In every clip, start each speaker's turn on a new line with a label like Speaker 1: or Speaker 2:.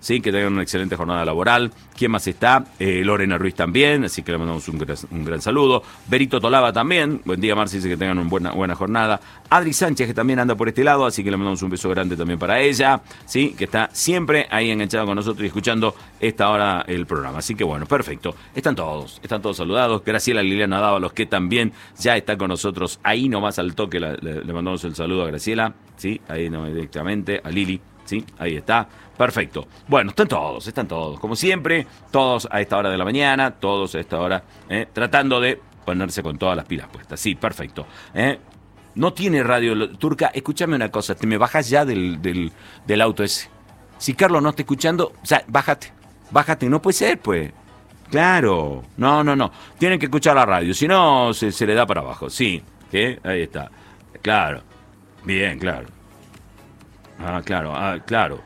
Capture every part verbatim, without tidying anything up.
Speaker 1: ¿sí? Que tengan una excelente jornada laboral. ¿Quién más está? Eh, Lorena Ruiz también, así que le mandamos un gran, un gran saludo. Berito Tolava también, buen día Marci, dice que tengan una buena, buena jornada. Adri Sánchez, que también anda por este lado, así que le mandamos un beso grande también para ella, ¿sí? Que está siempre ahí enganchada con nosotros y escuchando esta hora el programa. Así que bueno, perfecto. Están todos, están todos saludados. Graciela Liliana Dávalos, que también ya está con nosotros ahí nomás al toque, le, le, le mandamos el saludo a Graciela, ¿sí? Ahí no, directamente, a Lili, ¿sí? Ahí está. Perfecto. Bueno, están todos, están todos. Como siempre, todos a esta hora de la mañana, todos a esta hora, ¿eh? Tratando de ponerse con todas las pilas puestas. Sí, perfecto. ¿eh? No tiene radio turca. Escúchame una cosa, te me bajas ya del, del, del auto ese. Si Carlos no está escuchando, o sea, bájate. Bájate, no puede ser, pues. Claro. No, no, no. Tienen que escuchar la radio, si no, se, se le da para abajo. Sí, ¿qué? Ahí está. Claro. Bien, claro. Ah, claro, ah, claro.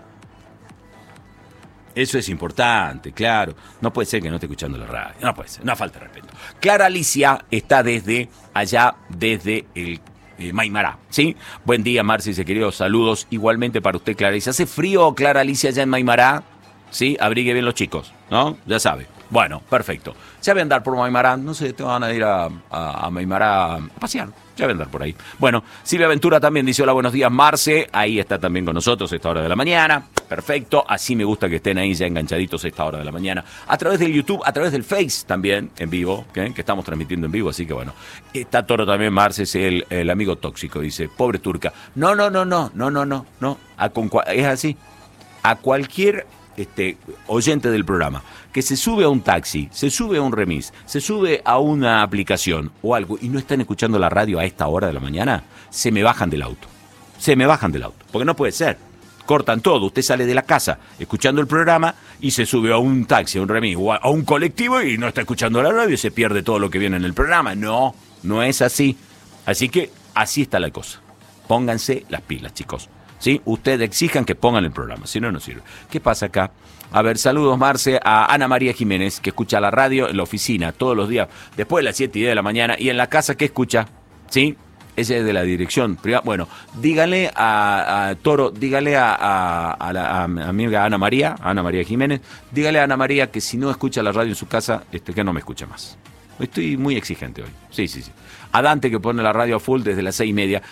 Speaker 1: Eso es importante, claro. No puede ser que no esté escuchando la radio. No puede ser, no falta de respeto. Clara Alicia está desde allá, desde el eh, Maimará, ¿sí? Buen día, Marci, se queridos saludos. Igualmente para usted, Clara Alicia. ¿Hace frío, Clara Alicia, allá en Maimará? Sí, abrigue bien los chicos, ¿no? Ya sabe. Bueno, perfecto. Ya voy a andar por Maimará, no sé, te van a ir a, a, a Maimará a pasear. Ya voy a andar por ahí. Bueno, Silvia Ventura también dice hola, buenos días, Marce. Ahí está también con nosotros a esta hora de la mañana. Perfecto, así me gusta que estén ahí ya enganchaditos a esta hora de la mañana. A través del YouTube, a través del Face también, en vivo, ¿okay? Que estamos transmitiendo en vivo, así que bueno. Está Toro también, Marce, es el, el amigo tóxico, dice, pobre turca. No, no, no, no, no, no, no, no. A con, es así. A cualquier este, oyente del programa que se sube a un taxi, se sube a un remis, se sube a una aplicación o algo y no están escuchando la radio a esta hora de la mañana, se me bajan del auto. Se me bajan del auto. Porque no puede ser. Cortan todo. Usted sale de la casa escuchando el programa y se sube a un taxi, a un remis o a un colectivo y no está escuchando la radio y se pierde todo lo que viene en el programa. No, no es así. Así que así está la cosa. Pónganse las pilas, chicos. ¿Sí? Ustedes exijan que pongan el programa, si no, no sirve. ¿Qué pasa acá? A ver, saludos, Marce, a Ana María Jiménez, que escucha la radio en la oficina todos los días, después de las siete y diez de la mañana, y en la casa, ¿qué escucha? ¿Sí? Ella es de la dirección privada. Bueno, dígale a, a Toro, dígale a, a, a la a mi amiga Ana María, Ana María Jiménez, dígale a Ana María que si no escucha la radio en su casa, este, que no me escuche más. Estoy muy exigente hoy. Sí, sí, sí. A Dante, que pone la radio a full desde las seis y media.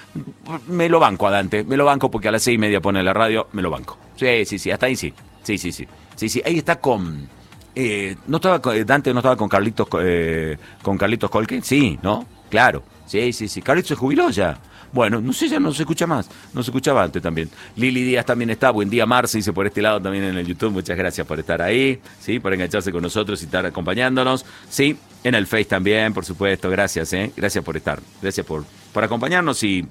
Speaker 1: Me lo banco a Dante. Me lo banco porque a las seis y media pone la radio. Me lo banco. Sí, sí, sí. Hasta ahí sí. Sí, sí, sí. Sí, sí. Ahí está con... Eh, ¿no estaba con, Dante no estaba con Carlitos eh, con Carlitos Colque? Sí, ¿no? Claro. Sí, sí, sí. Carlitos se jubiló ya. Bueno, no sé, ya no se escucha más. No se escuchaba antes también. Lili Díaz también está. Buen día, Marce, dice por este lado también en el YouTube. Muchas gracias por estar ahí, ¿sí? Por engancharse con nosotros y estar acompañándonos, ¿sí? En el Face también, por supuesto. Gracias, ¿eh? Gracias por estar. Gracias por, por acompañarnos y,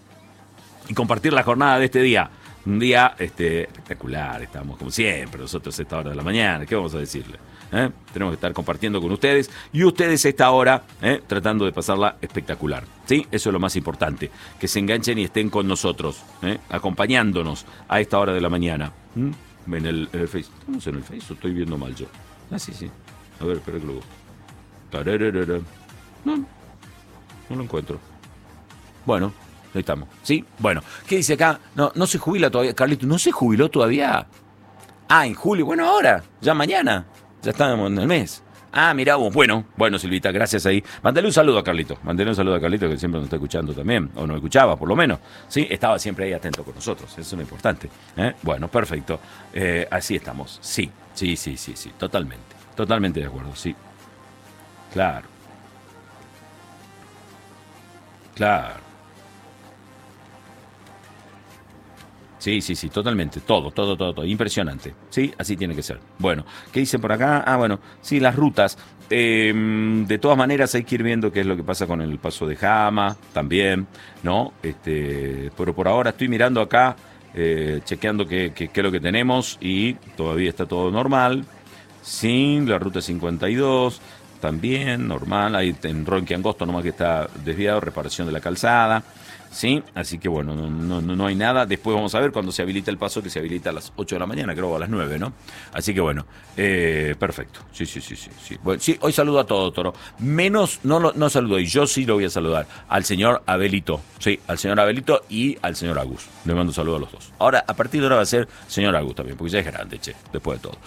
Speaker 1: y compartir la jornada de este día. Un día este, espectacular. Estamos como siempre nosotros a esta hora de la mañana. ¿Qué vamos a decirle? ¿Eh? Tenemos que estar compartiendo con ustedes y ustedes a esta hora ¿eh? tratando de pasarla espectacular, ¿sí? Eso es lo más importante, que se enganchen y estén con nosotros, ¿eh? acompañándonos a esta hora de la mañana. ¿Mm? En el, en el Face, estamos en el Face o estoy viendo mal yo. Ah, sí, sí. A ver, espera que lo busco. No, no lo encuentro. Bueno, ahí estamos, ¿sí? Bueno, ¿qué dice acá? No, no se jubila todavía, Carlito, ¿no se jubiló todavía? Ah, en julio, bueno, ahora, ya mañana. Ya estamos en el mes. Ah, mirá vos. Bueno, bueno, Silvita, gracias ahí. Mándale un saludo a Carlito. Mándale un saludo a Carlito, que siempre nos está escuchando también. O nos escuchaba, por lo menos. Sí, estaba siempre ahí atento con nosotros. Eso es lo importante. ¿Eh? Bueno, perfecto. Eh, así estamos. Sí, sí, sí, sí, sí. Totalmente. Totalmente de acuerdo, sí. Claro. Claro. Sí, sí, sí, totalmente, todo, todo, todo, todo, impresionante, sí, así tiene que ser. Bueno, ¿qué dicen por acá? Ah, bueno, sí, las rutas, eh, de todas maneras hay que ir viendo qué es lo que pasa con el paso de Jama, también, ¿no? Este, pero por ahora estoy mirando acá, eh, chequeando qué, qué, qué es lo que tenemos y todavía está todo normal, sí, la ruta cincuenta y dos, también normal, hay en Ronqui Angosto nomás que está desviado, reparación de la calzada. Sí, así que bueno, no, no, no hay nada. Después vamos a ver cuando se habilita el paso, que se habilita a las ocho de la mañana, creo, o a las nueve, ¿no? Así que bueno, eh, perfecto. Sí, sí, sí, sí. Sí. Bueno, sí, hoy saludo a todos, Toro. Menos, no, no, no saludo, y yo sí lo voy a saludar. Al señor Abelito, sí, al señor Abelito y al señor Agus. Le mando un saludo a los dos. Ahora, a partir de ahora va a ser señor Agus también, porque ya es grande, che, después de todo.